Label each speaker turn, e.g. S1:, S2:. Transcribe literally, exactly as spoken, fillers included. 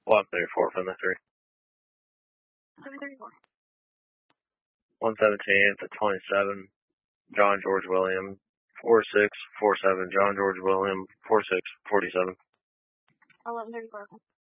S1: one thirty-four from the three.
S2: eleven thirty-four.
S1: one seventeenth to twenty-seven, John George William, four six four seven, John George William, four six forty-seven.
S2: eleven thirty-four.